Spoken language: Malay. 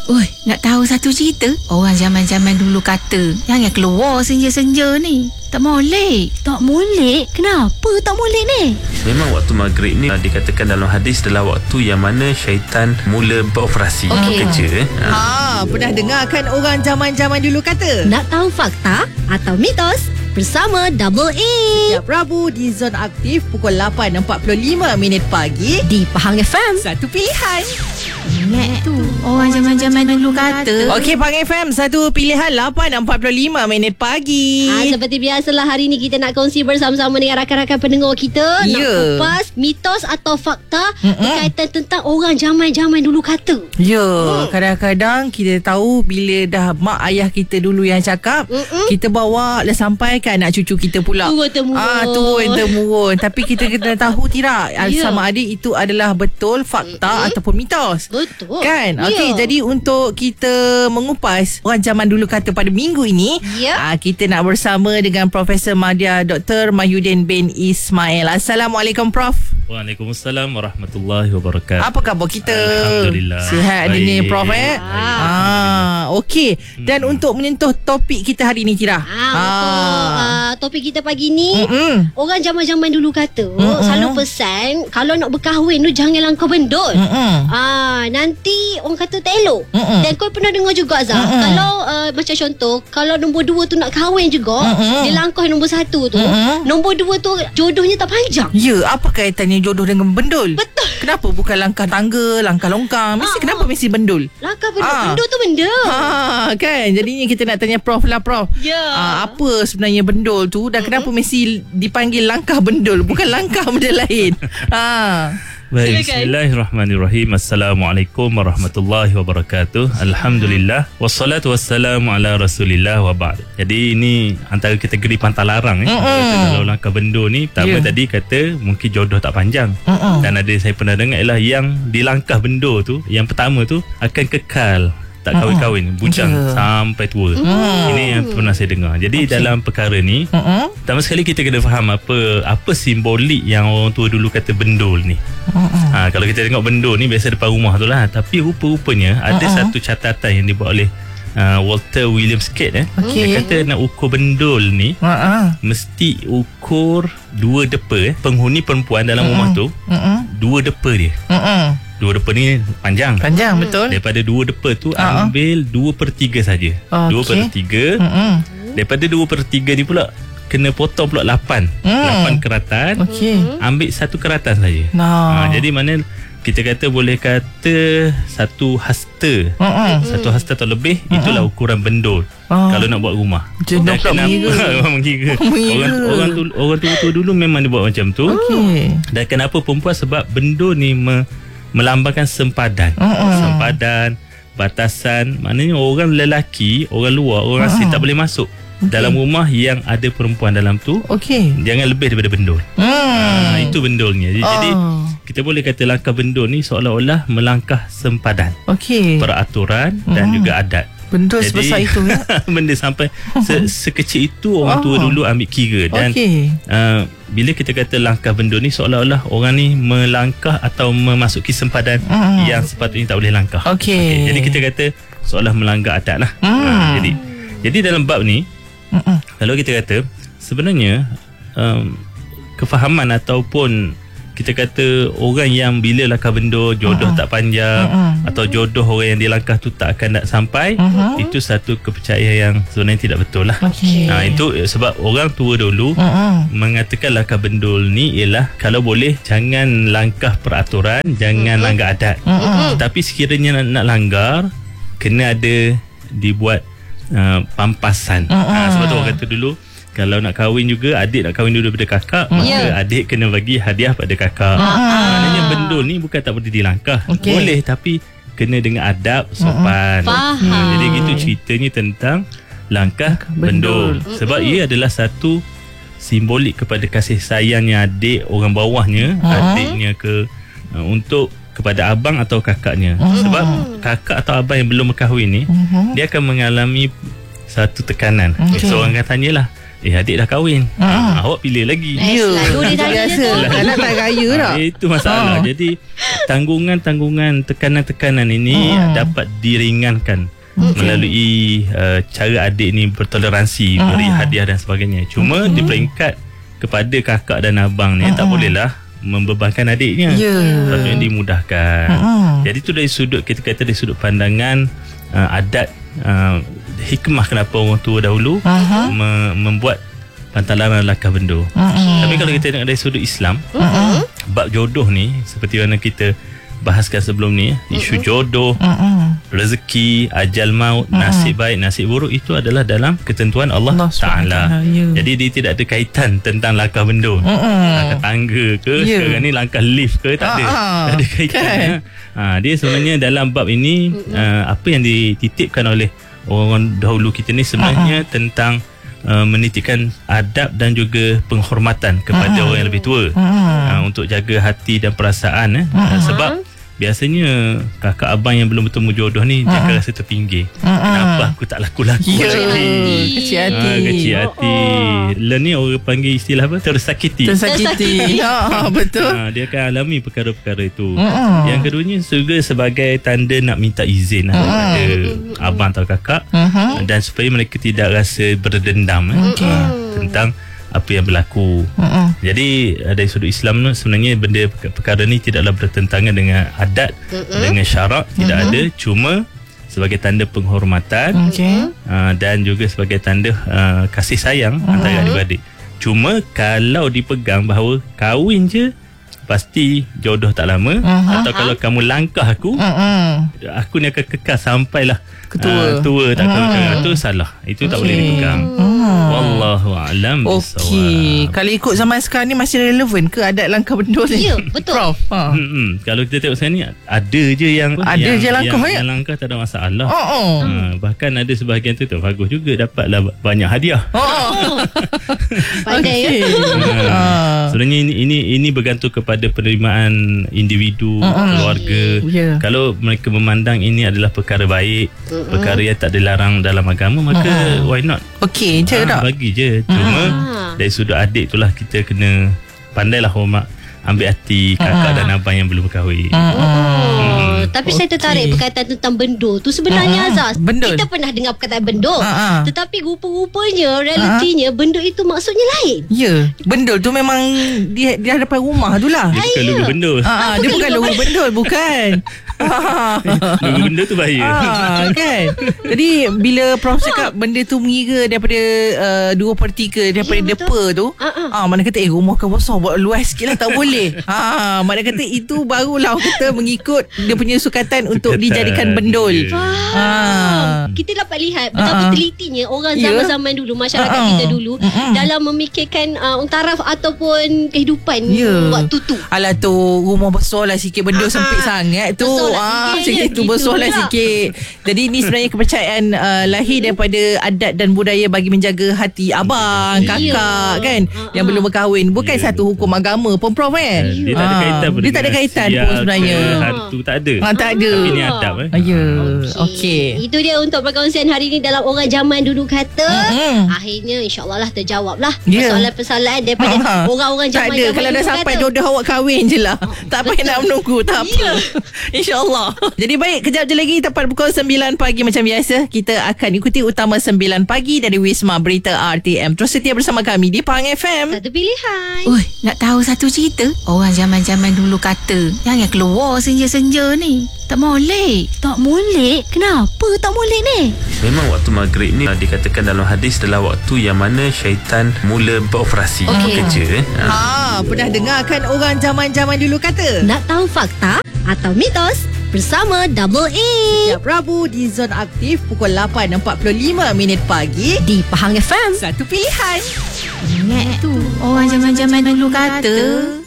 Oi, nak tahu satu cerita? Orang zaman-zaman dulu kata, jangan keluar senja-senja ni. Tak molek. Tak molek? Kenapa tak molek ni? Memang waktu maghrib ni dikatakan dalam hadis adalah waktu yang mana syaitan mula beroperasi kerja. Pernah dengar kan orang zaman-zaman dulu kata? Nak tahu fakta atau mitos? Bersama Double A Setiap Rabu di Zona Aktif pukul 8.45 pagi di Pahang FM. Satu pilihan. Ingat tu, orang zaman-zaman dulu kata. Okey, Pahang FM, satu pilihan 8.45 pagi. Seperti biasalah, hari ni kita nak kongsi bersama-sama dengan rakan-rakan pendengar kita. Nak kupas mitos atau fakta berkaitan tentang orang zaman-zaman dulu kata. Kadang-kadang kita tahu bila dah mak ayah kita dulu yang cakap, kita bawa dah sampai kan anak cucu kita pula. Turun-temurun. Tapi kita kena tahu tidak sama ada itu adalah betul, fakta ataupun mitos. Betul. Kan? Okey, jadi untuk kita mengupas orang zaman dulu kata pada minggu ini, kita nak bersama dengan Profesor Madya Dr. Mahyudin bin Ismail. Assalamualaikum, Prof. Waalaikumsalam warahmatullahi wabarakatuh. Apa khabar kita? Alhamdulillah. Sihat ni, Prof. Okey. Dan untuk menyentuh topik kita hari ni, Tira. Topik kita pagi ni, orang zaman-zaman dulu kata, selalu pesan kalau nak berkahwin tu jangan langkah bendul. Nanti orang kata tak elok. Dan kau pernah dengar juga, Zah, kalau macam contoh, kalau nombor 2 tu nak kahwin juga, dia langkah nombor 1 tu, nombor 2 tu jodohnya tak panjang. Apa kaitannya jodoh dengan bendul? Betul. Kenapa bukan langkah tangga, langkah longkang? Kenapa mesti bendul? Langkah bendul. Bendul tu benda. Kan? Jadinya kita nak tanya Prof lah, Prof. Apa sebenarnya bendul tu dan kenapa mesti dipanggil langkah bendul, bukan langkah benda lain? Baik, bismillahirrahmanirrahim. Assalamualaikum warahmatullahi wabarakatuh. Alhamdulillah. Wassalatu wassalamu ala rasulillah wa ba'd. Jadi ini antara kategori pantalarang. Kalau langkah bendul ni, pertama tadi kata mungkin jodoh tak panjang. Dan ada saya pernah dengar ialah yang di langkah bendul tu, yang pertama tu akan kekal, tak kahwin-kahwin, bujang sampai tua. Ini yang pernah saya dengar. Jadi dalam perkara ni, pertama sekali kita kena faham apa simbolik yang orang tua dulu kata bendul ni. Kalau kita tengok bendul ni biasa depan rumah tu lah. Tapi rupa-rupanya ada satu catatan yang dibuat oleh Walter William Scott. Dia kata nak ukur bendul ni mesti ukur 2 depa. Penghuni perempuan dalam rumah tu 2 depa dia. 2 depa ni panjang, betul. Daripada 2 depa tu ambil 2/3 saja. 2/3. Daripada 2/3 ni pula kena potong pula 8 keratan. Ambil 1 keratan saja. Jadi mana kita kata boleh kata 1 hasta. 1 hasta atau lebih, itulah ukuran bendul kalau nak buat rumah. Dan kenapa mengira orang tua dulu memang dia buat macam tu. Dan kenapa perempuan? Sebab bendul ni melambangkan sempadan. Sempadan, batasan. Maknanya orang lelaki, orang luar, orang asing tak boleh masuk dalam rumah yang ada perempuan dalam tu. Jangan lebih daripada bendul. Itu bendulnya. Jadi kita boleh kata langkah bendul ni seolah-olah melangkah sempadan, peraturan dan juga adat. Bendul sebesar itu ya? Benda sampai sekecil itu orang tua dulu ambil kira. Dan bila kita kata langkah bendul ni, seolah-olah orang ni melangkah atau memasuki sempadan yang sepatutnya tak boleh langkah. Jadi kita kata seolah melanggar adat lah. Jadi dalam bab ni, kalau kita kata sebenarnya kefahaman ataupun kita kata orang yang bila langkah bendul jodoh tak panjang atau jodoh orang yang dilangkah tu tak akan nak sampai, itu satu kepercayaan yang sebenarnya tidak betul lah. Itu sebab orang tua dulu mengatakan langkah bendul ni ialah kalau boleh jangan langkah peraturan, jangan langgar adat. Tapi sekiranya nak langgar, kena ada dibuat pampasan. Sebab tu orang kata dulu kalau nak kahwin juga, adik nak kahwin dulu daripada kakak, maka adik kena bagi hadiah pada kakak. Maknanya bendul ni bukan tak boleh dilangkah. Boleh, tapi kena dengan adab, sopan. Jadi gitu ceritanya tentang langkah bendul. Sebab ia adalah satu simbolik kepada kasih sayangnya adik, orang bawahnya, adiknya untuk kepada abang atau kakaknya. Sebab kakak atau abang yang belum berkahwin ni, dia akan mengalami satu tekanan. So orang akan tanyalah, adik dah kahwin, awak pilih lagi. Selalu dia tanya biasa. tu. Anak tak kaya dah. Itu masalah. Jadi tanggungan-tanggungan, tekanan-tekanan ini dapat diringankan melalui cara adik ni bertoleransi, beri hadiah dan sebagainya. Cuma di peringkat kepada kakak dan abang ni tak bolehlah membebankan adiknya. Patutnya dimudahkan. Jadi tu dari sudut, kita kata dari sudut pandangan adat, hikmah kenapa orang tua dahulu membuat pantalan langkah bendo. Tapi kalau kita tengok dari sudut Islam, bab jodoh ni seperti mana kita bahaskan sebelum ni, isu jodoh, rezeki, ajal maut, nasib baik, nasib buruk, itu adalah dalam ketentuan Allah Ta'ala. Jadi dia tidak ada kaitan tentang langkah bendo, langkah tangga ke, sekarang ni langkah lift ke, tak ada. Tak ada kaitan. Dia sebenarnya dalam bab ini, apa yang dititipkan oleh orang dahulu kita ni sebenarnya tentang menitipkan adab dan juga penghormatan kepada orang yang lebih tua, untuk jaga hati dan perasaan, sebab biasanya kakak abang yang belum bertemu jodoh ni dia akan rasa terpinggir. Kenapa aku tak laku-laku lagi? Kecil hati. Kecil hati. Learn ni orang panggil istilah apa? Tersakiti. Betul. Dia akan alami perkara-perkara itu. Yang keduanya juga sebagai tanda nak minta izin kepada abang atau kakak, dan supaya mereka tidak rasa berdendam tentang apa yang berlaku. Jadi dari sudut Islam sebenarnya perkara ni tidaklah bertentangan dengan adat, dengan syarak, tidak ada. Cuma sebagai tanda penghormatan, dan juga sebagai tanda kasih sayang antara adik-beradik. Cuma kalau dipegang bahawa kahwin je pasti jodoh tak lama, atau kalau kamu langkah aku ni akan kekal sampailah tua tak kahwin, itu salah. Itu tak boleh dipegang. Wallahu a'lam bisawab. Okey, kalau ikut zaman sekarang ni masih relevan ke adat langkah bendo ni? Ya, betul. Prof. Kalau kita tengok sekarang ni ada je yang langkah tak ada masalah. Bahkan ada sebahagian tu bagus juga, dapatlah banyak hadiah. Pandai. Sebenarnya ini bergantung kepada penerimaan individu, keluarga. Kalau mereka memandang ini adalah perkara baik, perkara yang tak dilarang dalam agama, maka why not? Okey je tak? Bagi je. Cuma dari sudut adik itulah kita kena pandailah hormat, ambil hati kakak dan abang yang belum berkahwin. Tapi saya tertarik perkataan tentang bendo tu. Sebenarnya Azaz, kita pernah dengar perkataan bendo, tetapi rupa-rupanya realitinya bendo itu maksudnya lain. Ya, bendol tu memang di hadapan rumah tu lah. Dia bukan logo bendol. Dia bukan logo bendol, bukan. Logo bendol tu bahaya. Kan? Jadi bila Prof cakap benda tu mengira daripada 2/3 daripada depa tu, mana kata rumah kau besar, buat luas sikit lah, tak boleh. Mana kata itu barulah kita mengikut dia punya sukatan untuk dijadikan bendol. Kita dapat lihat betapa telitinya orang zaman-zaman dulu, masyarakat kita dulu, dalam memikirkan taraf ataupun kehidupan waktu tu. Alah tu rumah besar lah sikit, bendol sempit sangat tu. Sikit tu besar lah sikit. Jadi ini sebenarnya kepercayaan lahir daripada adat dan budaya bagi menjaga hati abang, kakak kan, yang belum berkahwin. Bukan satu hukum agama pun Prof kan. Dia tak ada kaitan pun. Dia tak ada kaitan pun sebenarnya. Hantu tak ada. Tak ada. Tapi ni adab. Okey. Itu dia untuk perkongsian hari ni dalam Orang Zaman Dulu Kata. Akhirnya insyaAllah lah terjawab lah persoalan-persoalan daripada orang-orang zaman-zaman dulu. Kalau dah sampai jodoh awak kahwin je lah. Tak payah nak menunggu. Tak apa. InsyaAllah. Jadi baik, kejap je lagi tepat pukul 9 pagi macam biasa. Kita akan ikuti Utama 9 Pagi dari Wisma Berita RTM. Terus setia bersama kami di Pahang FM. Satu pilihan. Nak tahu satu cerita? Orang zaman-zaman dulu kata, jangan keluar senja-senja ni. Tak molek. Tak molek? Kenapa tak molek ni? Memang waktu maghrib ni dikatakan dalam hadis adalah waktu yang mana syaitan mula beroperasi bekerja. Pernah dengar kan orang zaman-zaman dulu kata? Nak tahu fakta atau mitos? Bersama Double A. Setiap Rabu di Zon Aktif pukul 8.45 pagi di Pahang FM. Satu pilihan. Ingat tu, orang zaman-zaman dulu kata.